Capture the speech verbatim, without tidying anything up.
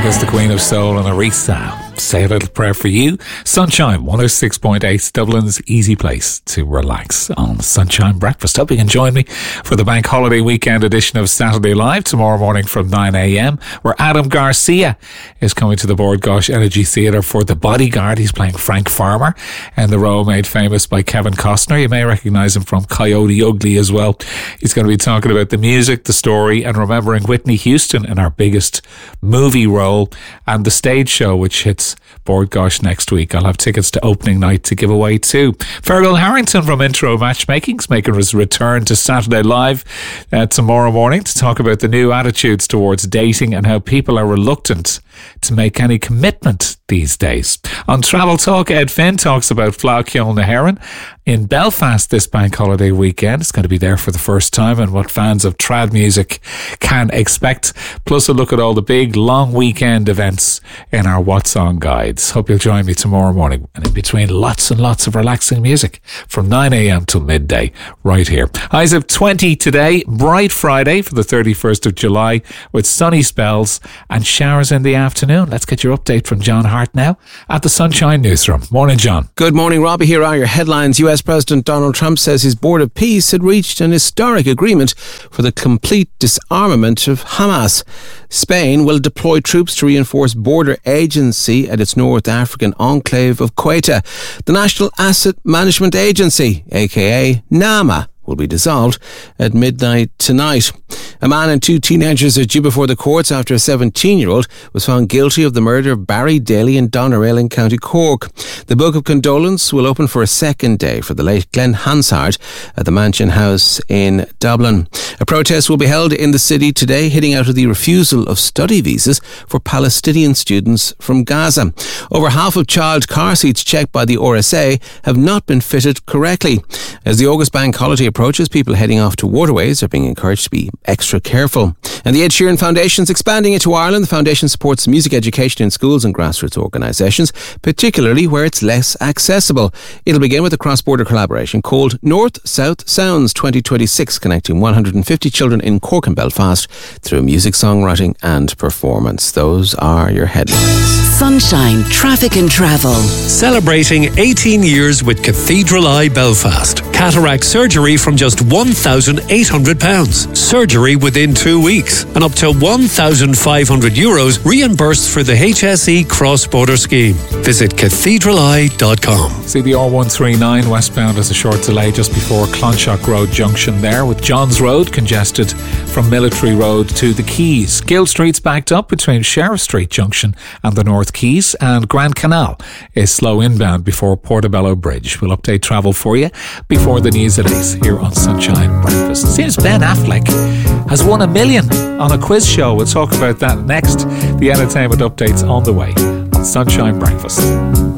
is the Queen of Soul and Aretha. Say a little prayer for you. Sunshine one oh six point eight, Dublin's easy place to relax on Sunshine Breakfast. Hope you can join me for the bank holiday weekend edition of Saturday Live tomorrow morning from nine a.m, where Adam Garcia is coming to the Bord Gáis Energy Theatre for The Bodyguard. He's playing Frank Farmer in the role made famous by Kevin Costner. You may recognise him from Coyote Ugly as well. He's going to be talking about the music, the story, and remembering Whitney Houston in our biggest movie role, and the stage show which hits Bord Gáis next week. I'll have tickets to opening night to give away too. Fergal Harrington from Intro Matchmaking is making his return to Saturday Live uh, tomorrow morning to talk about the new attitudes towards dating and how people are reluctant to make any commitment these days. On Travel Talk, Ed Finn talks about Fleadh Cheoil na hÉireann in Belfast this bank holiday weekend. It's going to be there for the first time and what fans of trad music can expect. Plus a look at all the big long weekend events in our What's On guides. Hope you'll join me tomorrow morning, and in between lots and lots of relaxing music from nine a.m. till midday right here. Highs of twenty today, bright Friday for the thirty-first of July with sunny spells and showers in the afternoon. Let's get your update from John Hart now at the Sunshine Newsroom. Morning, John. Good morning, Robbie. Here are your headlines. U S President Donald Trump says his Board of Peace had reached an historic agreement for the complete disarmament of Hamas. Spain will deploy troops to reinforce border agency at its North African enclave of Ceuta. The National Asset Management Agency, aka NAMA, will be dissolved at midnight tonight. A man and two teenagers are due before the courts after a seventeen-year-old was found guilty of the murder of Barry Daly in Doneraile in County Cork. The Book of Condolence will open for a second day for the late Glenn Hansard at the Mansion House in Dublin. A protest will be held in the city today, hitting out at the refusal of study visas for Palestinian students from Gaza. Over half of child car seats checked by the R S A have not been fitted correctly. As the August bank holiday approaches, people heading off to waterways are being encouraged to be extra careful. And the Ed Sheeran Foundation is expanding into Ireland. The foundation supports music education in schools and grassroots organisations, particularly where it's less accessible. It'll begin with a cross-border collaboration called North-South Sounds twenty twenty-six, connecting one hundred fifty children in Cork and Belfast through music, songwriting and performance. Those are your headlines. Sunshine Traffic and Travel. Celebrating eighteen years with Cathedral Eye Belfast. Cataract surgery from just one thousand eight hundred pounds. Surgery within two weeks. And up to one thousand five hundred euros reimbursed for the H S E cross-border scheme. Visit cathedral eye dot com. See the R one thirty-nine westbound has a short delay just before Clonshock Road junction there, with Johns Road congested from Military Road to the Quays. Gill Street's backed up between Sheriff Street junction and the North Quays, and Grand Canal is slow inbound before Portobello Bridge. We'll update travel for you before the news at eight here on Sunshine Breakfast. Seems Ben Affleck has won a million on a quiz show. We'll talk about that next. The entertainment updates on the way on Sunshine Breakfast.